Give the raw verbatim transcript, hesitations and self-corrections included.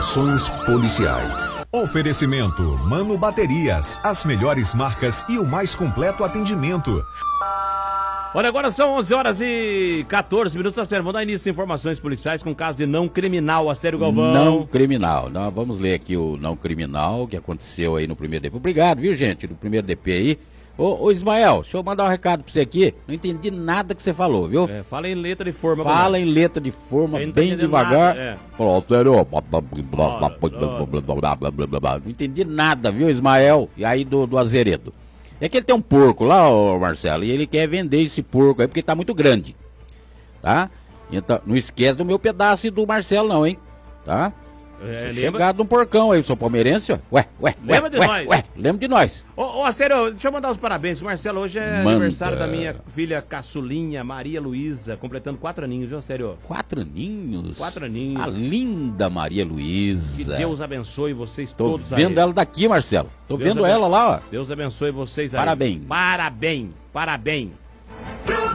Informações policiais. Oferecimento Mano Baterias, as melhores marcas e o mais completo atendimento. Olha, agora são onze horas e quatorze minutos, Assério. Vamos dar início às informações policiais com caso de não criminal, Assério Galvão. Não criminal. Nós vamos ler aqui o não criminal que aconteceu aí no primeiro D P. Obrigado, viu, gente, no primeiro D P aí. Ô, ô Ismael, deixa eu mandar um recado pra você aqui. Não entendi nada que você falou, viu? É, fala em letra de forma. Fala em letra de forma, não tá bem devagar. Nada, é. Falou, não entendi nada, viu, Ismael? E aí do, do Azeredo. É que ele tem um porco lá, ô Marcelo, e ele quer vender esse porco aí porque tá muito grande. Tá? Então, não esquece do meu pedaço e do Marcelo não, hein? Tá? É, chegado de um porcão aí, sou palmeirense, ó. Ué, ué, lembra ué, de ué, nós. Ué, lembra de nós. Ô, ô, Assério, deixa eu mandar os parabéns. Marcelo, hoje é Manda. aniversário da minha filha caçulinha, Maria Luísa, completando quatro aninhos, viu, Assério? Quatro aninhos? Quatro aninhos. A linda Maria Luísa. Que Deus abençoe vocês Tô todos aí. Tô vendo ela daqui, Marcelo. Tô Deus vendo aben... ela lá, ó. Deus abençoe vocês aí. Parabéns. Parabéns, parabéns.